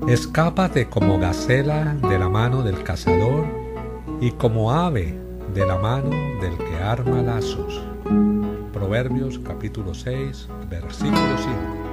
Escápate como gacela de la mano del cazador y como ave de la mano del que arma lazos. Proverbios capítulo 6, versículo 5.